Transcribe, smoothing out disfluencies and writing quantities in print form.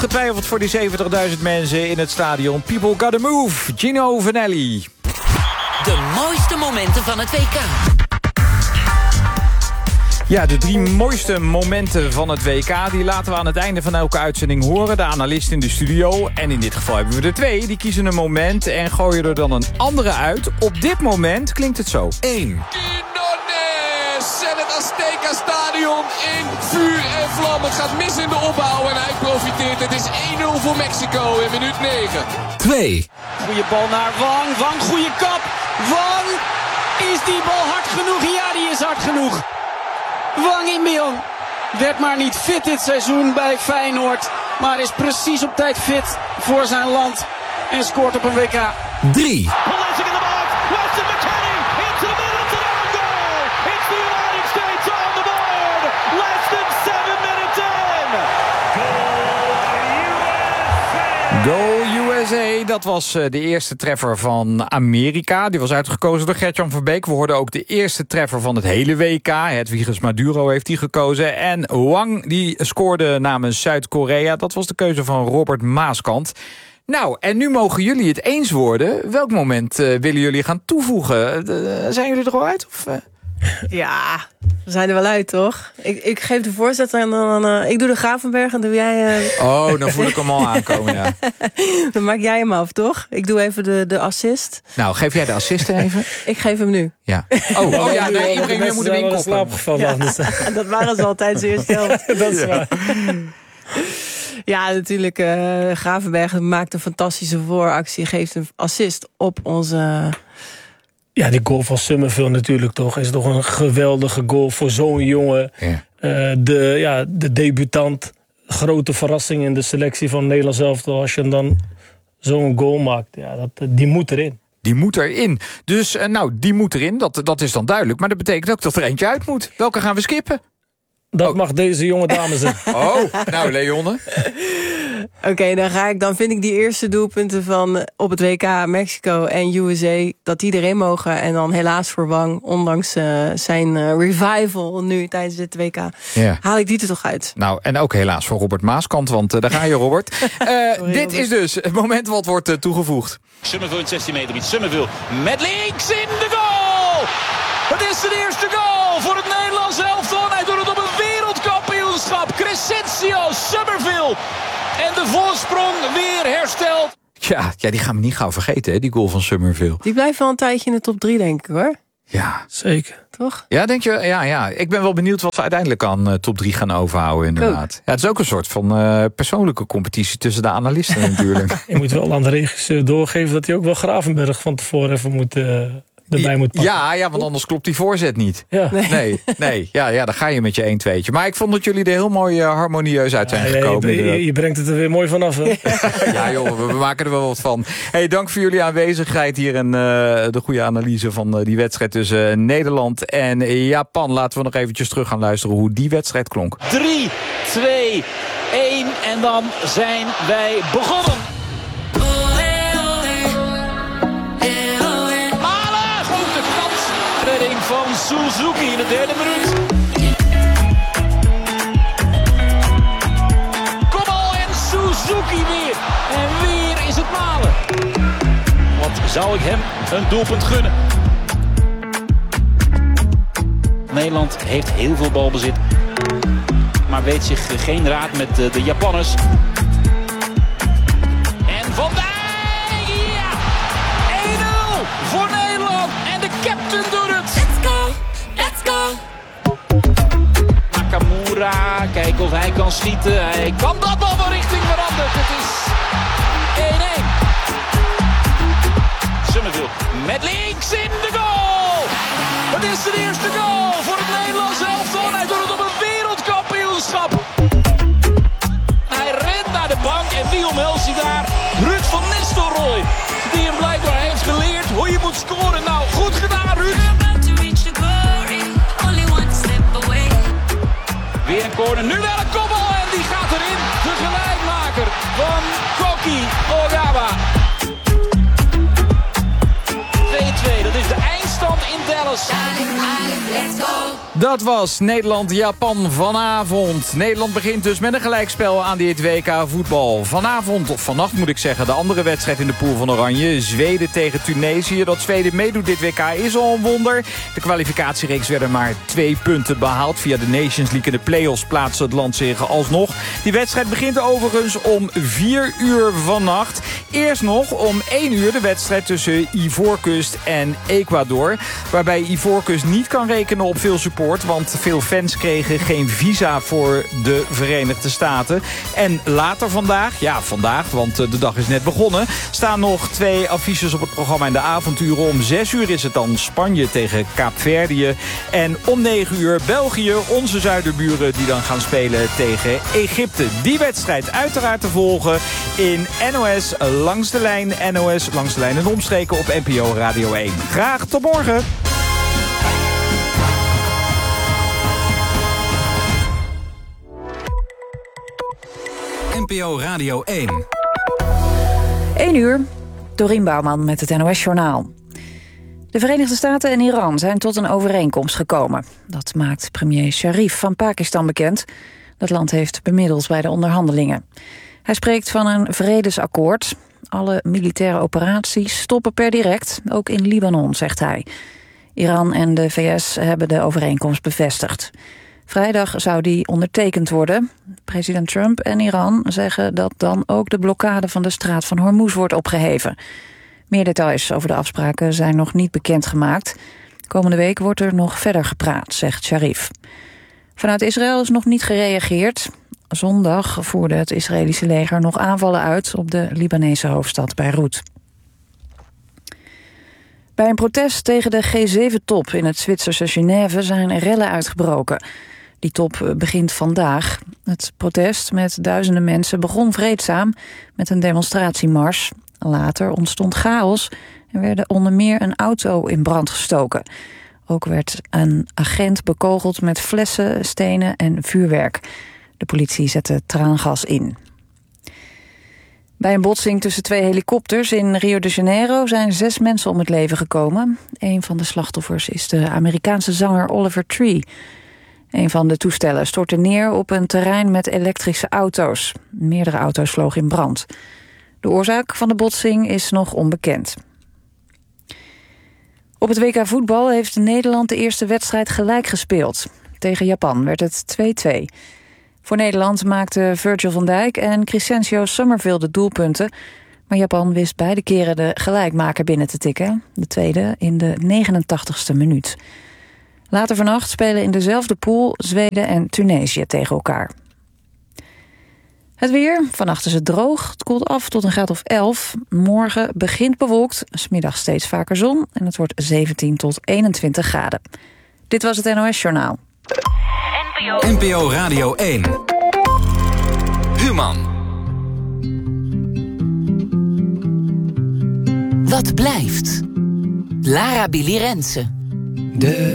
Ongetwijfeld voor die 70.000 mensen in het stadion. People gotta move. Gino Vanelli. De mooiste momenten van het WK. Ja, de 3 mooiste momenten van het WK... die laten we aan het einde van elke uitzending horen. De analist in de studio. En in dit geval hebben we er 2. Die kiezen een moment en gooien er dan een andere uit. Op dit moment klinkt het zo. 1. En het Azteca Stadion in vuur en vlam. Het gaat mis in de opbouw en hij profiteert. Het is 1-0 voor Mexico in minuut 9. 2. Goeie bal naar Wang. Wang, goede kap. Wang, is die bal hard genoeg? Ja, die is hard genoeg. Wang Inbeon werd maar niet fit dit seizoen bij Feyenoord. Maar is precies op tijd fit voor zijn land. En scoort op een WK. 3. Go USA, dat was de eerste treffer van Amerika. Die was uitgekozen door Gert-Jan Verbeek. We hoorden ook de eerste treffer van het hele WK. Hedwiges Maduro heeft die gekozen. En Wang, die scoorde namens Zuid-Korea. Dat was de keuze van Robert Maaskant. Nou, en nu mogen jullie het eens worden. Welk moment willen jullie gaan toevoegen? Zijn jullie er al uit? Of, Ja, we zijn er wel uit, toch? Ik geef de voorzet en dan... ik doe de Gravenberg en doe jij... Oh, dan voel ik hem al aankomen, ja. Dan maak jij hem af, toch? Ik doe even de assist. Nou, geef jij de assist even? Ik geef hem nu. Ja. Oh ja, nee, iedereen moet hem inkoppen. Ja, dat waren ze al tijdens de eerste helft. Dat is waar. Ja, natuurlijk. Gravenberg maakt een fantastische vooractie. Geeft een assist op onze... Ja, die goal van Summerville natuurlijk toch. Is toch een geweldige goal voor zo'n jongen. Ja. De debutant. Grote verrassing in de selectie van Nederland zelf. Als je dan zo'n goal maakt. Ja, die moet erin. Die moet erin. Dus die moet erin. Dat is dan duidelijk. Maar dat betekent ook dat er eentje uit moet. Welke gaan we skippen? Dat mag deze jonge dame zijn. Oh, nou Leonne. Oké, dan vind ik die eerste doelpunten van op het WK Mexico en USA... dat die erin mogen. En dan helaas voor Wang, ondanks zijn revival nu tijdens dit WK... haal ik die er toch uit. Nou, en ook helaas voor Robert Maaskant, want daar ga je, Robert. Dit is dus het moment wat wordt toegevoegd. Summerville in 16 meter gebied. Summerville met links in de goal! Het is de eerste goal voor het Nederlands elftal. Hij doet het op een wereldkampioenschap. Crescencio Summerville. En de voorsprong weer hersteld. Ja, die gaan we niet gauw vergeten, hè, die goal van Summerville. Die blijft wel een tijdje in de top 3, denk ik, hoor. Ja, zeker. Toch? Ja, denk je? Ja. Ik ben wel benieuwd wat we uiteindelijk aan top 3 gaan overhouden, inderdaad. Ja, het is ook een soort van persoonlijke competitie tussen de analisten natuurlijk. Je moet wel aan de regisseur doorgeven dat hij ook wel Gravenberg van tevoren even erbij moet pakken. Ja, want anders klopt die voorzet niet. Ja. Nee. Ja, dan ga je met je 1-2'tje. Maar ik vond dat jullie er heel mooi harmonieus uit zijn gekomen. Je brengt het er weer mooi vanaf. Hè? Ja joh, we maken er wel wat van. Hey, dank voor jullie aanwezigheid hier en de goede analyse van die wedstrijd tussen Nederland en Japan. Laten we nog eventjes terug gaan luisteren hoe die wedstrijd klonk. 3, 2, 1 en dan zijn wij begonnen. Van Suzuki in de derde minuut. Kom al en Suzuki weer. En weer is het malen. Wat zou ik hem een doelpunt gunnen? Nederland heeft heel veel balbezit. Maar weet zich geen raad met de Japanners. En Van Dijk! Ja! 1-0 voor Nederland. En de captain doet het. Let's go! Nakamura, kijken of hij kan schieten. Hij kan dat bal van richting veranderd. Het is 1-1. Summerville met links in de goal. Het is de eerste goal voor het Nederlands elftal. Hij doet het op een wereldkampioenschap. Hij rent naar de bank en wie omhelst hij daar? Ruud van Nistelrooy. Die hem blijkbaar heeft geleerd hoe je moet scoren. Nou, goed gedaan Ruud. Weer een corner, nu wel een kopbal en die gaat erin. De gelijkmaker van Koki Ogawa. 2-2, dat is de eindstand in Dallas. Dat was Nederland-Japan vanavond. Nederland begint dus met een gelijkspel aan dit WK voetbal. Vanavond, of vannacht moet ik zeggen, de andere wedstrijd in de pool van Oranje. Zweden tegen Tunesië. Dat Zweden meedoet dit WK is al een wonder. De kwalificatiereeks werden maar 2 punten behaald. Via de Nations League en de play-offs plaatste het land zich alsnog. Die wedstrijd begint overigens om 4 uur vannacht. Eerst nog om 1 uur de wedstrijd tussen Ivoorkust en Ecuador. Waarbij Ivoorkust niet kan rekenen op veel support. Want veel fans kregen geen visa voor de Verenigde Staten. En later vandaag, want de dag is net begonnen, staan nog 2 affiches op het programma in de avonturen. Om 6 uur is het dan Spanje tegen Kaapverdië. En om 9 uur België, onze zuiderburen, die dan gaan spelen tegen Egypte. Die wedstrijd uiteraard te volgen in NOS Langs de Lijn. NOS Langs de Lijn en omstreken op NPO Radio 1. Graag tot morgen. NPO Radio 1. 1 uur, Dorien Bouwman met het NOS-journaal. De Verenigde Staten en Iran zijn tot een overeenkomst gekomen. Dat maakt premier Sharif van Pakistan bekend. Dat land heeft bemiddeld bij de onderhandelingen. Hij spreekt van een vredesakkoord. Alle militaire operaties stoppen per direct, ook in Libanon, zegt hij. Iran en de VS hebben de overeenkomst bevestigd. Vrijdag zou die ondertekend worden. President Trump en Iran zeggen dat dan ook de blokkade van de straat van Hormuz wordt opgeheven. Meer details over de afspraken zijn nog niet bekendgemaakt. Komende week wordt er nog verder gepraat, zegt Sharif. Vanuit Israël is nog niet gereageerd. Zondag voerde het Israëlische leger nog aanvallen uit op de Libanese hoofdstad Beirut. Bij een protest tegen de G7-top in het Zwitserse Genève zijn rellen uitgebroken. Die top begint vandaag. Het protest met duizenden mensen begon vreedzaam met een demonstratiemars. Later ontstond chaos en werd onder meer een auto in brand gestoken. Ook werd een agent bekogeld met flessen, stenen en vuurwerk. De politie zette traangas in. Bij een botsing tussen 2 helikopters in Rio de Janeiro zijn 6 mensen om het leven gekomen. Een van de slachtoffers is de Amerikaanse zanger Oliver Tree. Een van de toestellen stortte neer op een terrein met elektrische auto's. Meerdere auto's vlogen in brand. De oorzaak van de botsing is nog onbekend. Op het WK voetbal heeft Nederland de eerste wedstrijd gelijk gespeeld. Tegen Japan werd het 2-2. Voor Nederland maakten Virgil van Dijk en Crescencio Summerville de doelpunten. Maar Japan wist beide keren de gelijkmaker binnen te tikken. De tweede in de 89ste minuut. Later vannacht spelen in dezelfde pool Zweden en Tunesië tegen elkaar. Het weer. Vannacht is het droog. Het koelt af tot een graad of 11. Morgen begint bewolkt. 's middags steeds vaker zon. En het wordt 17 tot 21 graden. Dit was het NOS-journaal. NPO Radio 1. Human. Wat blijft? Lara Billy Rensen.